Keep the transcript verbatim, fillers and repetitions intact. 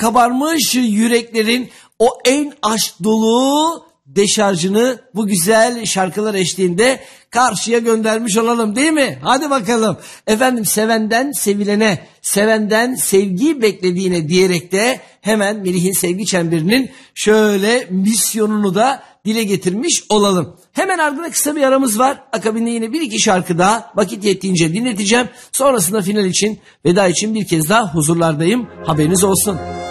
kabarmış yüreklerin o en aşk dolu deşarjını bu güzel şarkılar eşliğinde karşıya göndermiş olalım, değil mi? Hadi bakalım. Efendim, sevenden sevilene, sevenden sevgi beklediğine diyerek de hemen Melih'in sevgi çemberinin şöyle misyonunu da dile getirmiş olalım. Hemen ardına kısa bir aramız var. Akabinde yine bir iki şarkı daha vakit yettiğince dinleteceğim. Sonrasında final için, veda için bir kez daha huzurlardayım. Haberiniz olsun.